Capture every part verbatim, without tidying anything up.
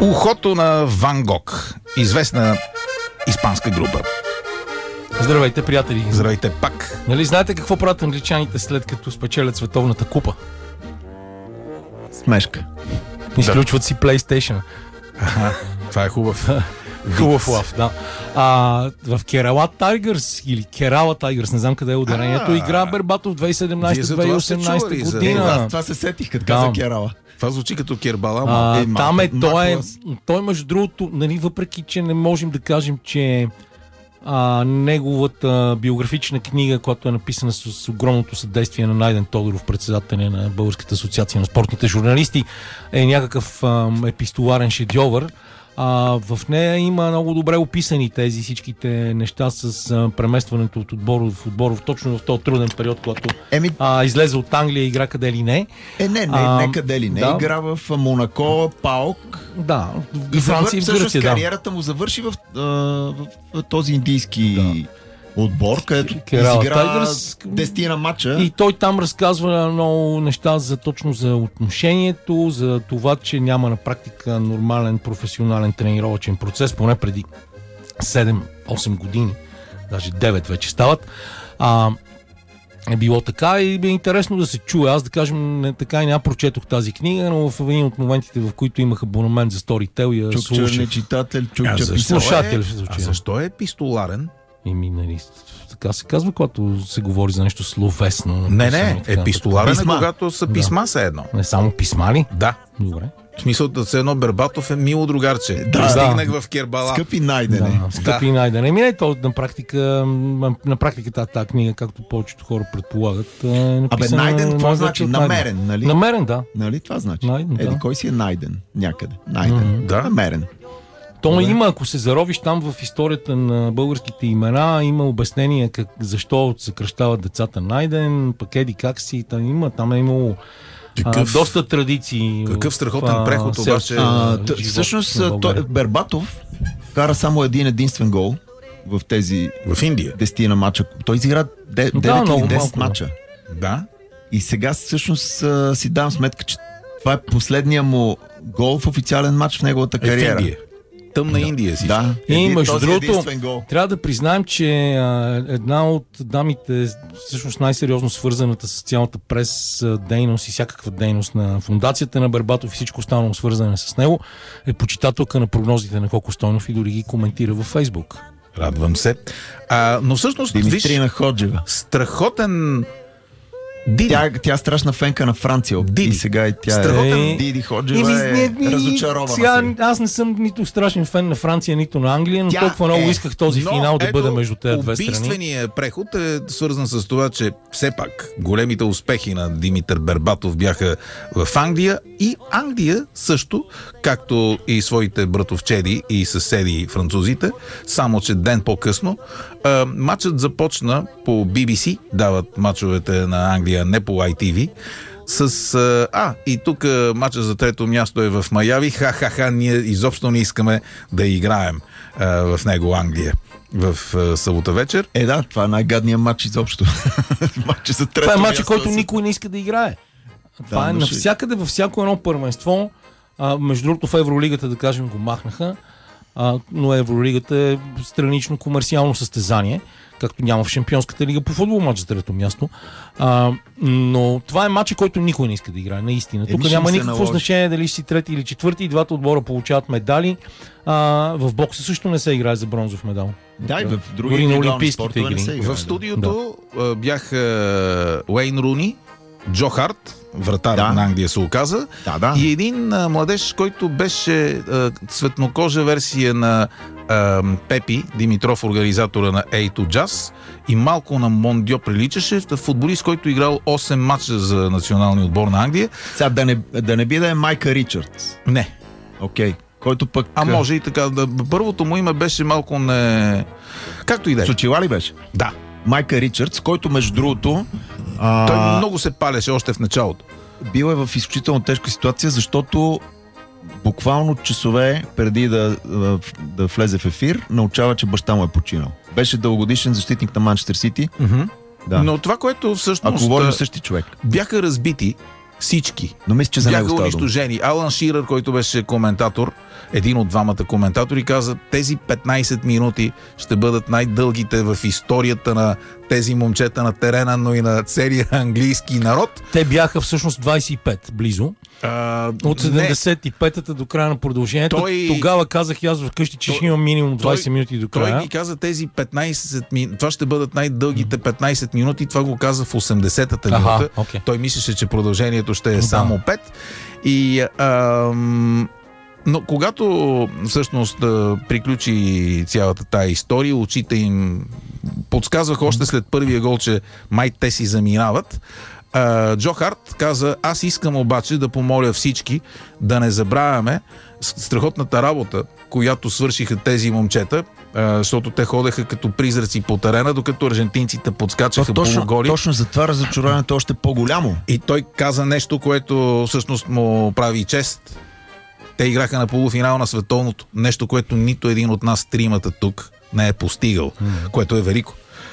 Ухото на Ван Гог. Известна испанска група. Здравейте, приятели. Здравейте пак. Нали знаете какво правят англичаните след като спечелят световната купа? Смешка. Изключват си PlayStation. Аха, това е хубав. Хубав лав, да. А, в Керала Тайгърс или Керала Тайгърс, не знам къде е ударението, А, игра Бербатов две хиляди и седемнадесета - две хиляди и осемнадесета година. Аз това се сетих, като каза Керала. Това звучи като Кербала. А, Е, там е, той е, Маклас. той между другото, нали, въпреки че не можем да кажем, че а, неговата биографична книга, която е написана с, с огромното съдействие на Найден Тодоров, председателя на Българската асоциация на спортните журналисти, е някакъв а, епистоларен шедьовър. А, в нея има много добре описани тези всичките неща с а, преместването от отбор в отбор, точно в този труден период, когато Еми, а, излезе от Англия и игра къде ли не. е, не, не, А, не къде ли не. да. Игра в Монако, Паук. Да, И в Франция и в всъщност Гърция, да. кариерата му завърши в, а, в, в този индийски отбор, където Керала изигра Тайгърс. десетина матча. И той там разказва много неща за точно за отношението, за това, че няма на практика нормален професионален тренировъчен процес, поне преди седем-осем години, даже девет вече стават. А, е било така и е интересно да се чуе. Аз, да кажем, не, така и няма прочетох тази книга, но в един от моментите, в които имах абонамент за Storytel, я Чукча не слушах. читател, А чукча защо писал. Слушател в А случая. защо е епистоларен? Еми, нали, така се казва, когато се говори за нещо словесно. Не, написано не, и така. епистоларен е, Писма. когато са писма се едно. Не само писма ли? Да. Добре. В смисъл да се едно Бербатов е мило другарче. Да, Пристигнах да. в Кербала. Скъпи Найдене. Да, скъпи да. Найдене. Еми, то на практика, на практика тази, тази книга, както повечето хора предполагат, е Абе, написана... Найден, какво най-вече значи? от Найден. Намерен, нали? Намерен, да. Нали това значи? Найден, Еди, да. кой си е Найден? Някъде. Найден. Мгм. Да. Намерен. То Да. има, ако се заровиш там в историята на българските имена, има обяснение как, защо съкръщават децата Найден, пък еди как си, там има, там е имало а, Какъв, доста традиции. какъв страхотен в, а, преход селския обаче. А, т- живот всъщност, на той, България. Бербатов кара само един единствен гол в тези В Индия. десетина мача. Той изигра девет много или десет малко, да. мача. Да. И сега всъщност а, си давам сметка, че това е последния му гол в официален матч в неговата Е в кариера. Индия. Тъмна Индия си. Да. И Един- между този другото, единствен гол. трябва да признаем, че а, една от дамите, всъщност най-сериозно свързаната с цялата прес а, дейност и всякаква дейност на фундацията на Бербатов и всичко останало свързане с него, е почитателка на прогнозите на Коко Стойнов и дори ги коментира във Фейсбук. Радвам се. А, но всъщност, виж, Димитрина Ходжева. страхотен Диди. Тя, тя е страшна фенка на Франция. Диди. И сега и тя Страхотен е... Диди Ходжева Еми, е не, не, разочарована. сега, сега. аз не съм нито страшен фен на Франция, нито на Англия, но Тя толкова много е. исках този Но финал да ето, бъде между тези две страни. убийственият преход е свързан с това, че все пак големите успехи на Димитър Бербатов бяха в Англия и Англия също, както и своите братовчеди и съседи французите, само че ден по-късно. А, матчът започна по Би Би Си, дават матчовете на Англия, не по Ай Ти Ви. С, а, а, и тук а, матча за трето място е в Майами. Ха-ха-ха, ние изобщо не искаме да играем а, в него Англия в а, събота вечер. Е, да, това е най-гадният матч изобщо. Матча за трето Това е матча, място който да се- никой не иска да играе. Това Да, е но ще- навсякъде, във всяко едно първенство. А, между другото, в Евролигата, да кажем, го махнаха. А, но Евролигата е странично комерциално състезание, както няма в Шампионската лига по футбол матч за трето място. А, но това е матча, който никой не иска да играе, наистина. Тук ще няма им се никакво наложи. значение дали си трети или четвърти. И двата отбора получават медали. А, в бокса също не се играе за бронзов медал. Да, и в други Дори на индивидуални олимпийските спортове не игри. се играе, В да. студиото а, бяха Уейн Руни, Джо Харт, вратар Да. на Англия се оказа, Да, да. и един а, младеж, който беше а, цветнокожа версия на а, Пепи Димитров, организатора на Ей ту Jazz, и малко на Мондио приличаше, футболист, който играл осем матча за националния отбор на Англия. Сега да не, да не би да е Майка Ричардс. Не. Окей. Който пък... А може и така. Да, първото му име беше малко не... Както и да е. С очила ли беше? Да. Майка Ричардс, който между другото... А... Той много се палеше още в началото. Бил е в изключително тежка ситуация, защото буквално часове преди да, да, да влезе в ефир, научава, че баща му е починал. Беше дългогодишен защитник на Манчестър Сити. Mm-hmm. Да. Но това, което всъщност Ако говорим същи човек. бяха разбити всички. Но мисля, че за него Бяха става дума. унищожени. Алан Ширър, който беше коментатор, един от двамата коментатори, каза, тези петнайсет минути ще бъдат най-дългите в историята на тези момчета на терена, но и на целия английски народ. Те бяха всъщност двайсет и пет близо. А, От седемдесет и петата до края на продължението. Той- Тогава казах и аз вкъщи, че Той- ще имам минимум двайсет той- минути до Той края. ги каза тези петнайсет минути. Това ще бъдат най-дългите петнайсет минути. Това го каза в осемдесетата Аха, минута. окей. Той мислеше, че продължението ще е Да. само пет. И ам, но когато всъщност а, приключи цялата тая история, очите им подсказваха още след първия гол, че май те си заминават. А, Джо Харт каза, аз искам обаче да помоля всички да не забравяме страхотната работа, която свършиха тези момчета, а, защото те ходеха като призраци по терена, докато аржентинците подскачаха То, точно, полуголи. точно за това разочарованието е още по-голямо. И той каза нещо, което всъщност му прави чест. Те играха на полуфинал на световното. Нещо, което нито един от нас тримата тук не е постигал, mm. което е велико.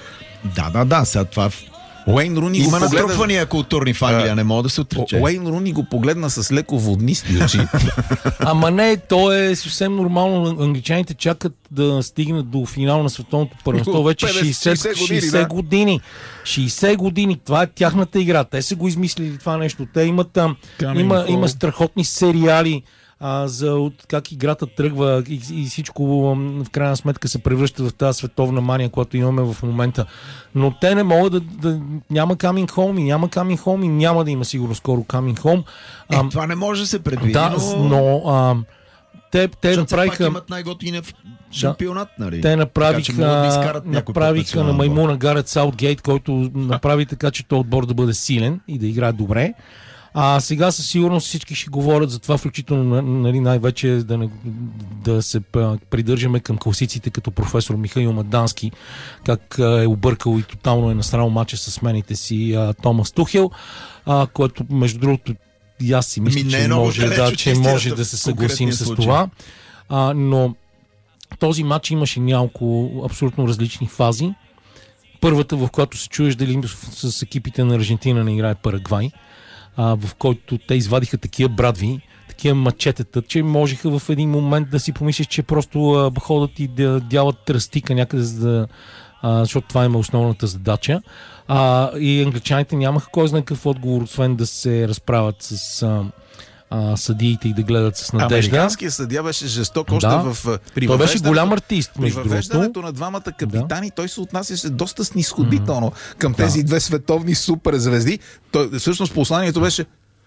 Да, да, да, сега това... Уейн Руни Има го погледна... натрупвания културни в Англия, А, не мога да се отрече. Уейн Руни го погледна с леко воднисти очи. Ама не, то е съвсем нормално. Англичаните чакат да стигнат до финал на световното първенство вече шейсет, шейсет години, шейсет да. години. шейсет години. Това е тяхната игра. Те са го измислили това нещо. Те имат, а, Coming има, home. има страхотни сериали а, за от как играта тръгва и, и всичко ам, в крайна сметка се превръща в тази световна мания, която имаме в момента. Но те не могат да... да няма coming home и няма coming home и няма да има сигурно скоро coming home. Е, Ам, това не може да се предвиди, да, но... но ам, те, те Защото все пак направиха... имат най-готиния в шампионат, нали? Те Така че могат да направиха, изкарат някой път направиха на национален отбор. маймуна Гарет Саутгейт, който направи така, че този отбор да бъде силен и да играе добре. А сега със сигурност всички ще говорят за това, включително нали, най-вече да, не, да се п- придържаме към класиците като професор Михаил Мадански, как а, е объркал и тотално е насрал мача с смените си а, Томас Тухел, а, което между другото и аз си мисля, Ми, не е че много може, далеч да, от че истината може в да се съгласим конкретния с случай. това. А, но този матч имаше няколко абсолютно различни фази. Първата, в която се чуеш дали с, с екипите на Аржентина не играе Парагвай, а, в който те извадиха такива брадви, такива мачетета, че можеха в един момент да си помислиш, че просто а, ходят и да дяват тръстика някъде, за да, а, защото това има основната задача. А, и англичаните нямаха кой знае какъв отговор, освен да се разправят с а, а, съдиите и да гледат с надежда. Американският съдия беше жесток още Да. в... При Той беше въвеждането- голям артист, При между въвеждането другото. на двамата капитани, той се отнасяше доста снисходително към тези две световни суперзвезди. Той, всъщност посланието беше: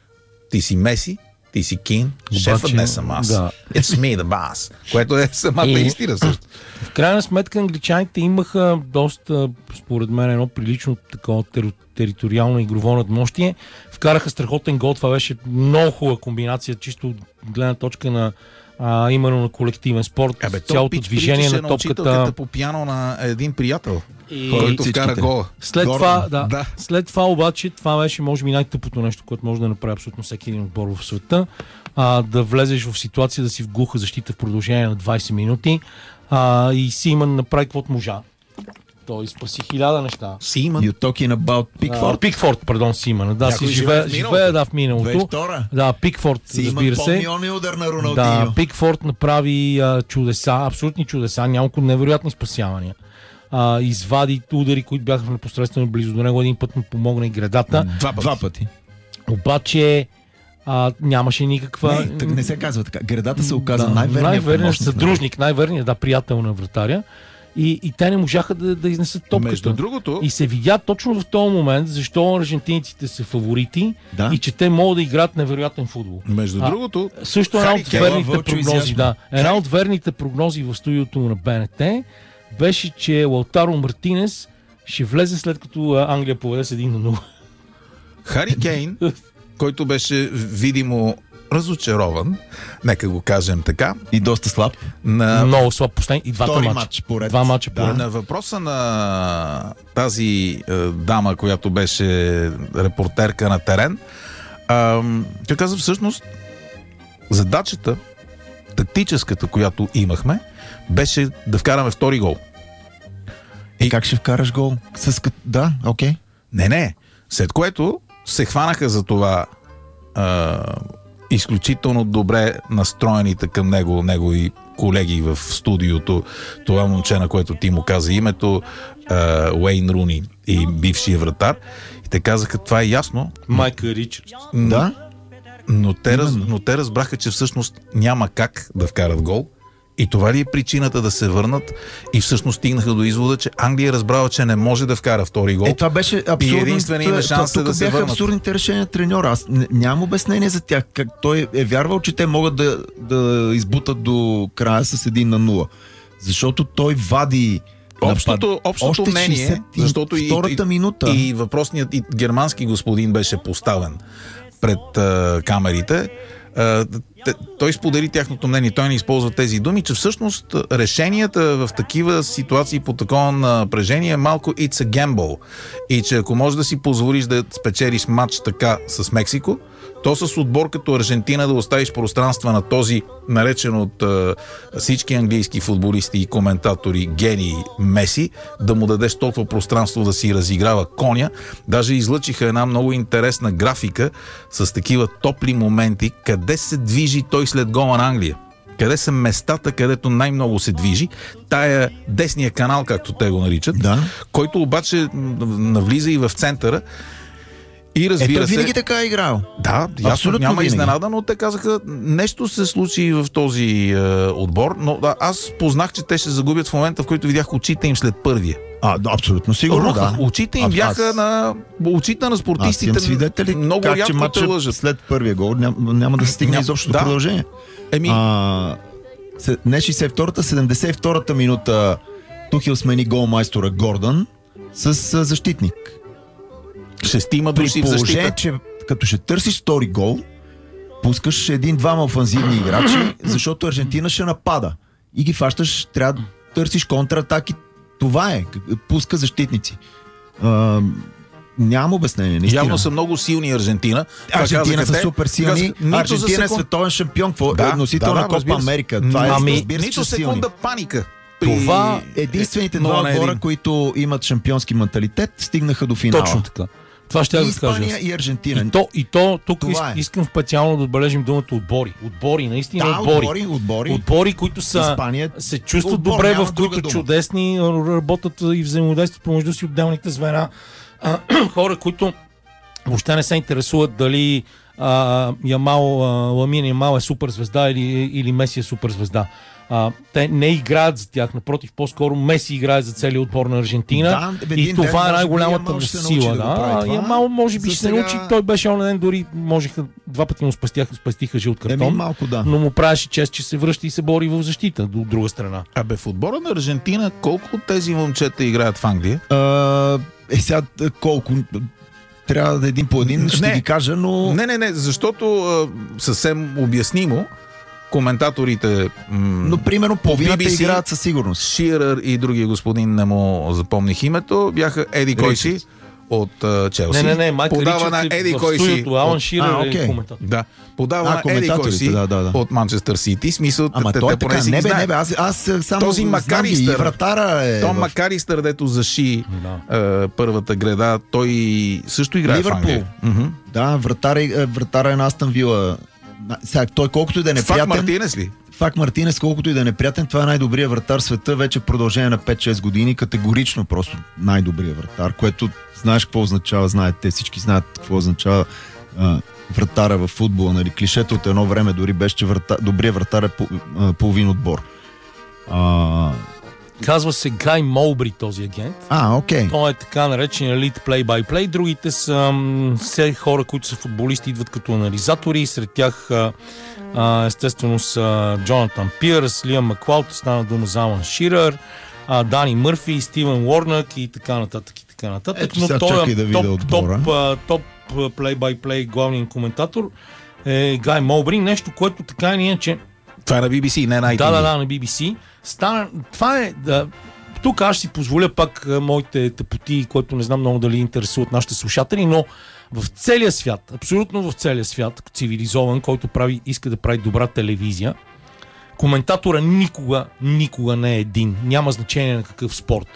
ти си Меси, ти си Кин, шефът Обаче, не съм аз. да. It's me, the boss. Което е самата И- истина също. В крайна сметка англичаните имаха доста, според мен, едно прилично такова тери- териториално игрово надмощие. Вкараха страхотен гол. Това беше много хубава комбинация, чисто от гледна точка на а, именно на колективен спорт. Абе, то цялото пич движение приличаше на на топката. учителката по пиано на един приятел, И който всичките. вкара гола. след Гордон. това, да, Да. след това обаче, това беше може би най-тъпото нещо, което може да направи абсолютно всеки един отбор в света. А, да влезеш в ситуация да си в глуха защита в продължение на двайсет минути. А, и Симън направи каквото можа. Той спаси хиляда неща. Симън. You talking about Pickford? А, Пикфорд, пардон, Симън. Да, Някой си живее живее, в миналото. живее да, в миналото. две хиляди и втора. Да, Пикфорд, Си има разбира се. по-милиони удар на Да, Роналдиньо. Пикфорд направи а, чудеса, абсолютни чудеса, няколко невероятни спасявания. А, извади удари, които бяха непосредствено близо до него. Един път му помогна и гредата. Два пъти. Два пъти. Обаче а, нямаше никаква... Не, так не се казва така. Гредата се оказа да, най-верният най-верният помощник. съдружник, най-верният, да, приятел на вратаря. И, и те не можаха да, да изнесат топката. Между другото, И се видя точно в този момент, защо аржентинците са фаворити Да. и че те могат да играят невероятен футбол. между А, другото, Също една Хари от Кейн, верните Вълчо прогнози, изящно. да. Една от верните прогнози в студиото на БНТ беше, че Лаутаро Мартинес ще влезе след като а, Англия поведе с един на нула. Хари Кейн, който беше видимо разочарован, нека го кажем така, И доста слаб. на, Много слаб последни и двата Втори мача. матч поред. Два мача Да. поред. на въпроса на тази е, дама, която беше репортерка на терен, а, тя каза всъщност задачата, тактическата, която имахме, беше да вкараме втори гол. И как ще вкараш гол? С... кът- Да, окей. Не, не. След което се хванаха за това а, изключително добре настроените към него, негови колеги в студиото, това момче, на което ти му каза името, а, Уейн Руни и бившия вратар. И те казаха, това е ясно. Майка Ричардс. Да. Но те, раз, но те разбраха, че всъщност няма как да вкарат гол. И това ли е причината да се върнат? И всъщност стигнаха до извода, че Англия разбрала, че не може да вкара втори гол. Е, това беше абсурдно. И единственият има шанс да се бяха върнат. абсурдните решения на треньора. Аз нямам обяснение за тях. Как той е вярвал, че те могат да, да избутат до края с един на нула. Защото той вади Общото, общото още мнение, защото и, втората минута. и въпросният и германски господин беше поставен пред а, камерите. А, те, той сподели тяхното мнение, той не използва тези думи, че всъщност решенията в такива ситуации по такова напрежение е малко it's a gamble. И че ако можеш да си позволиш да спечелиш матч така с Мексико, то с отбор като Аржентина да оставиш пространства на този, наречен от а, всички английски футболисти и коментатори гении Меси, да му дадеш толкова пространство да си разиграва коня. Даже излъчиха една много интересна графика с такива топли моменти, къде се движи той след гола на Англия. Къде са местата, където най-много се движи. Тая десния канал, както те го наричат, да. Който обаче навлиза и в центъра. И разбира Ето, се... винаги така е играл. Да, ясно, няма винаги. Изненада, но те казаха, нещо се случи в този е, отбор, но да, аз познах, че те ще загубят в момента, в който видях очите им след първия. А, да, абсолютно сигурно, Рухах, да. очите им аз, бяха аз... на... Очите на спортистите аз имам свидетели, много как, рядко че матча те лъжат. след първия гол няма, няма да се стигне Ням... изобщо да. до продължение. Еми... А, не шейсет и втората, седемдесет и втората минута Тухил смени голмайстора Гордън с а, защитник. Шестима При души в защита. положение, че като ще търсиш втори гол, пускаш един-двама офанзивни играчи, защото Аржентина ще напада. И ги фащаш, трябва да търсиш контратаки. Това е. Пуска защитници. А, нямам обяснение, наистина. Явно са много силни Аржентина. Аржентина са те, супер силни. Аржентина е секунд... световен шампион. Да, е носител да, на Копа Америка. Ами, Това е, ами, разбира се, нито силни. секунда паника. Това единствените два отбора, един. които имат шампионски менталитет, стигнаха до финала. Точно така. Това ще и да кажа. Испания и Аржентина. И то, и то тук Това иск, е. искам специално да отбележим думата отбори. Отбори, наистина Да, отбори. отбори, отбори. Отбори, които са, Испания, се чувстват отбор, добре, няма в друга които дума. чудесни работят и взаимодействат помежду си отделните звена. А, хора, които въобще не се интересуват дали а, Ямал, а, Ламин Ямал е суперзвезда или, или Меси е суперзвезда. А, те не играят за тях, напротив, по-скоро Меси играе за целия отбор на Аржентина Да, и това е най-голямата му сила. Да, Да. Ямал може би За ще се сега... научи, той беше онен ден, дори можеха, два пъти му спастиха, спастиха жълт картон, Еми, малко, да. но му правеше чест, че се връща и се бори в защита до друга страна. Абе, в отбора на Аржентина колко от тези момчета играят в Англия? А, е, сега колко... Трябва да един по един, ще не, ги кажа, но... Не, не, не, защото а, съвсем обяснимо коментаторите... М- Но примерно половината Би Би Си, играят със сигурност. Ширър и другия господин, не му запомних името, бяха Еди кой си от а, Челси. Не, не, не, Майк подава на Ричардс Еди в кой си. студиото, Алан от... Ширър А, е окей. коментатор. Да, подава А, на Еди кой коментаторите, си да, да, да. от Манчестър Сити. Смисъл, Ама те, той е те поне така, си ги не бе, знаят. не бе, аз, аз само Този знам Макалистър, и вратара е... Том в- Макалистър, дето заши Да. е, първата греда, той също играе Ливърпул. в Англия. Мгм. Да, вратара, е- вратара е на Астън Вила. На- Сега, той колкото и да е Фак неприятен... Мартинес ли? Фак Мартинес, колкото и да е неприятен, това е най-добрият вратар в света, вече в продължение на пет-шест години, категорично просто най-добрият вратар, което знаеш какво означава, знаете, те всички знаят какво означава а, вратара в футбола, нали, клишето от едно време дори беше, че врата, добрият вратар е по, а, половин отбор. А, Казва се Гай Молбри този агент. а окей. Той е така наречен елит плей-бай-плей. Другите са м, все хора, които са футболисти, идват като анализатори. Сред тях а, а, естествено са Джонатан Пирс, Лиам Маклауд, стана дума за Алан Ширър, а, Дани Мърфи, Стивен Уорнък и така нататък и така нататък. Ето Но сега той чакай е да видя топ, отбора. топ, а, топ а, плей-бай-плей главният коментатор е Гай Молбри. Нещо, което така е ние, че Това е на Би Би Си, не на ай ти ви. да, да, да, на Би Би Си. Стана, това е, да, тук аз ще си позволя пак а, моите тъпоти, които не знам много дали интересуват нашите слушатели, но в целия свят, абсолютно в целия свят, цивилизован, който прави, иска да прави добра телевизия, коментатора никога, никога не е един. Няма значение на какъв спорт.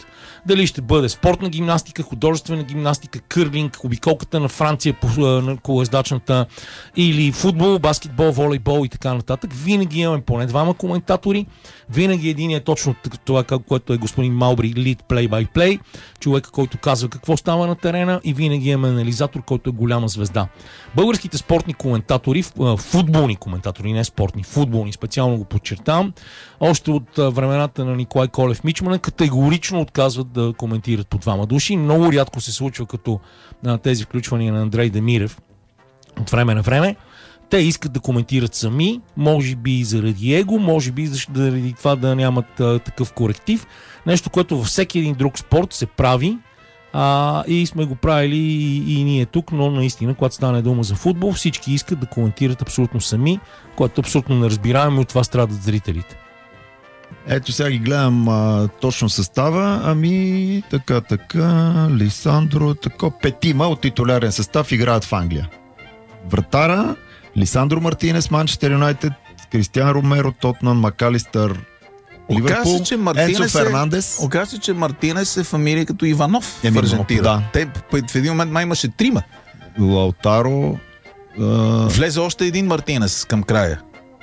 Дали ще бъде спортна гимнастика, художествена гимнастика, кърлинг, обиколката на Франция по на колоездачната, или футбол, баскетбол, волейбол и така нататък. Винаги имаме поне двама коментатори. Винаги един е точно това, което е господин Малбри, lead play-by-play, човека, който казва какво става на терена, и винаги имаме анализатор, който е голяма звезда. Българските спортни коментатори, футболни коментатори, не спортни, футболни, специално го подчертавам, още от времената на Николай Колев-Мичман категорично отказват да коментират по двама души. Много рядко се случва като а, тези включвания на Андрей Демирев от време на време. Те искат да коментират сами, може би заради его, може би заради това да нямат а, такъв коректив. Нещо, което във всеки един друг спорт се прави, а, и сме го правили и, и ние тук, но наистина, когато стане дума за футбол, всички искат да коментират абсолютно сами, което абсолютно неразбираемо, и от това страдат зрителите. Ето сега ги гледам а, точно състава. Ами така, така, Лисандро, така, петима от титулярен състав играят в Англия. Вратара Лисандро Мартинес, Манчестър Юнайтед, Кристиан Ромеро, Тотнъм, Макалистър, Ливърпул, Енцо Фернандес. Оказва се, че Мартинес е фамилия като Иванов Еми, в Аржентина. Да. Те в един момент май имаше трима. Лаутаро. А... Влезе още един Мартинес към края.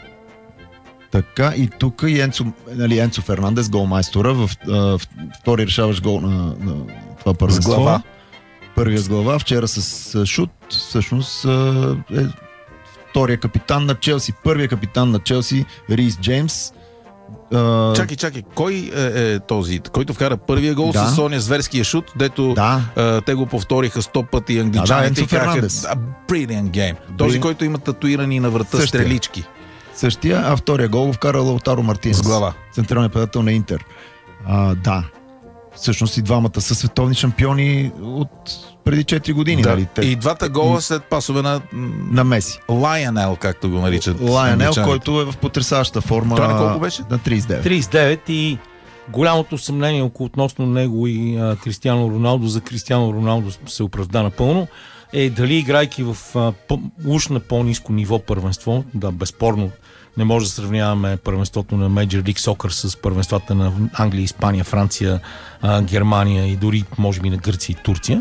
Така, и тук и Енцо, нали, Енцо Фернандес, голмайстора, в, в втори решаваш гол на, на това първенство. С глава. Първия с глава, вчера с шут, всъщност е втория капитан на Челси. Първия капитан на Челси, Рис Джеймс. Uh... Чакай, чакай, кой е, е този, който вкара първия гол да. с Соня зверския шут, дето да. uh, те го повториха сто пъти англичаните, да, да, и казаха, да, brilliant game. Този, Brilliant. който има татуирани на врата Същия. стрелички. Същия, а втория гол го вкара Лаутаро Мартинес. С глава. Централният нападател на Интер. А, да. Всъщност и двамата са световни шампиони от преди четири години. Да. Нали? Те... И двата гола след пасове на, на Меси. Лайонел, както го наричат. Лайонел, който е в потресаваща форма. Това на колко беше? На трийсет и девет. трийсет и девет, и голямото съмнение около относно него и а, Кристиано Роналдо, за Кристиано Роналдо се оправда напълно, е дали играйки в а, по, уж на по-ниско ниво първенство, да, безспорно не може да сравняваме първенството на Major League Soccer с първенствата на Англия, Испания, Франция, а, Германия и дори може би на Гърция и Турция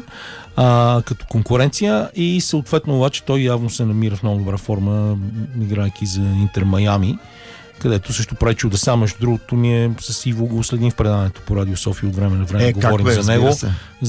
а, като конкуренция, и съответно обаче той явно се намира в много добра форма, играйки за Интер Майами, където също прави чудеса. Между другото, ние с Иво го следим в предаването по Радио София от време на време, е, говорим бе, за него, се.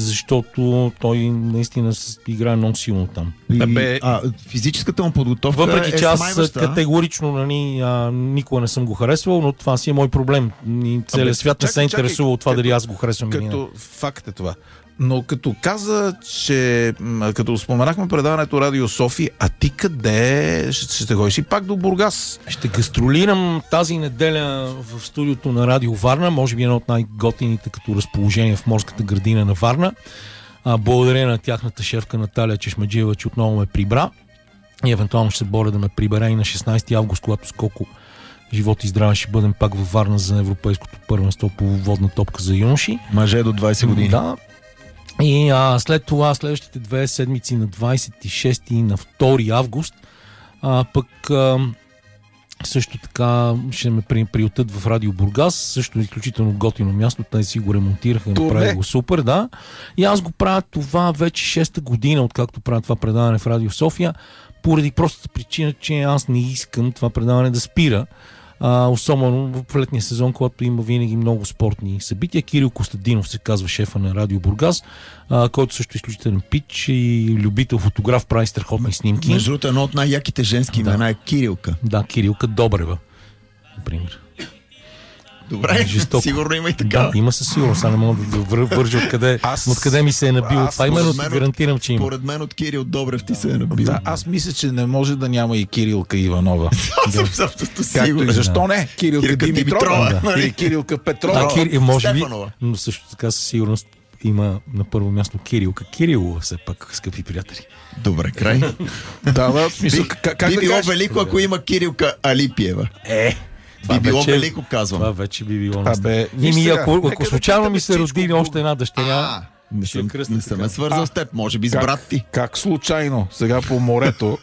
Защото той наистина играе много силно там. И, бе... а, физическата му подготовка Въпреки е че аз смайваща. категорично нали, а, никога не съм го харесвал, но това си е мой проблем. И целият свят не се интересува от това като, дали аз го харесвам или не. Като факт е това. Но като каза, че като споменахме предаването Радио София, а ти къде ще, ще ходиш и пак до Бургас? Ще гастролирам тази неделя в студиото на Радио Варна, може би едно от най-готините като разположение в морската градина на Варна. А, благодаря на тяхната шефка Наталия Чешмаджиева, че отново ме прибра, и евентуално ще се боря да ме прибере и на шестнайсети август, когато скоко живот и здраве ще бъдем пак във Варна за европейското първенство по водна топка за юноши. Мъже до двайсет години. Да. И а, след това, следващите две седмици на двайсет и шести и на втори август, а, пък а, също така ще ме при, приютат в Радио Бургас, също изключително готино място, те си го ремонтираха, направи го супер, да. И аз го правя това вече шеста година, откакто правя това предаване в Радио София, поради простата причина, че аз не искам това предаване да спира. А, особено в летния сезон, когато има винаги много спортни събития. Кирил Костадинов се казва шефа на Радио Бургас, а, който също е изключителен пич и любител фотограф, прави страхотни снимки. Между другото, едно от най-яките женски да. имена е Кирилка. Да, Кирилка Добрева, например. Добре, жестоко. Сигурно има и така. Да, има със сигурност, а не мога да вържа откъде, аз, откъде ми се е набил. Това именно ти гарантирам, че има. Според мен от Кирил Добрев ти се е набил. Да, аз мисля, че не може да няма и Кирилка Иванова. Аз съм също сигурен. Защо не? Кирилка, Кирилка Димитрова. Димитрова, Да. Или Кирилка Петрова. А, Кир... може би, Стефанова. но също така със сигурност има на първо място Кирилка Кирилова, все пак, скъпи приятели. Добре, край. Да, да, смисъл, Би, как, как би да било кажеш? велико, ако има Кирилка Алипиева. Е, Би било вече, велико, казвам. това вече би било. А, бе, И ми, виж сега, ако, ако нека да случайно питаме ми се всичко роди по- още една дъщеря, А, не ще я съм, кръстя не съм така. ме свързал А, с теб, може би с как? брат ти. Как случайно, сега по морето.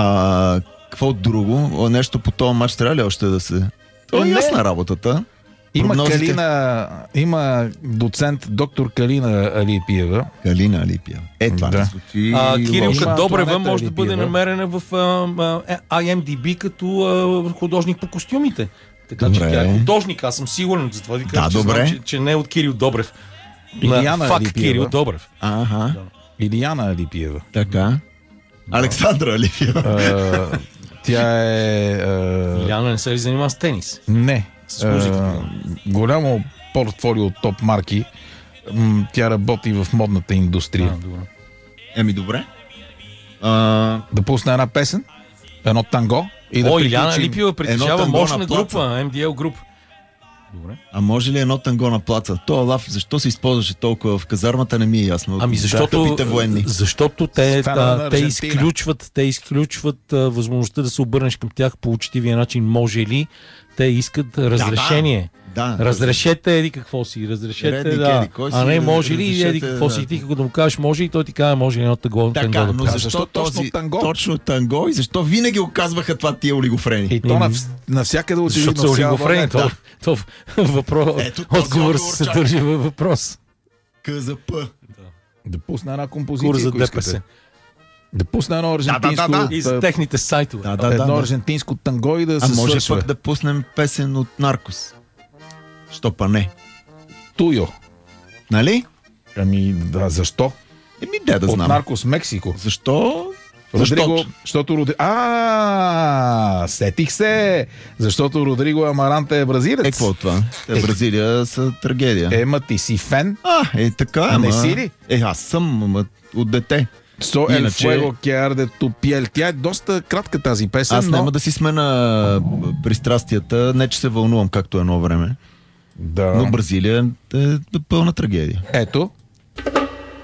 А, какво друго? О, нещо по този матч трябва ли още да се... То е Не. ясна работата. Има Прогнозите? Калина, има доцент доктор Калина Алипиева. Калина Алипия. Е, това Да. не звучи А, Кирилка Има Добрева Антоанета може да бъде Алипиева. намерена в а, а, ай ем ди би като а, художник по костюмите. Така че Добре. тя е художник, аз съм сигурен. Затова ви казвам, Да, че, добре. знам, че, че не е от Кирил Добрев. Илияна На факт Алипиева. Кирил Добрев. Ага, Илияна Алипиева. така. Александра Алипиева. А, тя е... а, Иляна не се ли занимава с тенис? Не. С музиката. А, голямо портфолио от топ марки. М, Тя работи в модната индустрия. А, добре. Еми, добре. А, Да пусне една песен, едно танго и да О, Иляна приключим. Липиева притежава танго на мощна плаца. група, ем ди ел груп. Добре. а може ли едно танго на плаца? То лав, защо се използваше толкова в казармата, не ми е ясно. Ами защото, Тъпите военни. защото те, Фена а, на те Аржентина. изключват, те изключват а, възможността да се обърнеш към тях по учтивия начин. Може ли? Те искат разрешение. Да. Разрешете еди какво си, разрешете, Редник, да. еди кой си, А не може ли разрешете, еди какво да. си, ти като му кажеш може и той ти казва може ли едно таго, Така, танго да но правиш. защо, защо точно този, танго? Точно танго и защо винаги оказваха това тия олигофрени? И то нав... навсякъде очевидно. Защото са в цяла олигофрени. България. То, то въпрос, Ето, този отговор отговор се чакам. съдържа във въпрос. КЗП. Да пусне една композиция, Кур за ако искате. ДПС. Да пусне едно аржентинско... Да, да, да. И за техните сайтове. Да, да, едно да, да. аржентинско танго и да А се може свършва. пък да пуснем песен от Наркос. Що па не? Туйо. Нали? Ами, да, защо? Еми, де да От знам. Наркос Мексико. Защо? Родриго, Защото. защото Родриго... А, сетих се! Защото Родриго Амаранте е бразилец. Е, какво от това? Те Е. Бразилия са трагедия. Ема ти си фен? А, е така, А не ама... си ли? Е, аз съм, ама от дете. Со ел Иначе- фуего que arde tu piel. Тя е доста кратка тази песен, Аз но... няма да си смена пристрастията, не че се вълнувам както едно време, Да. но Бразилия е пълна трагедия. Ето,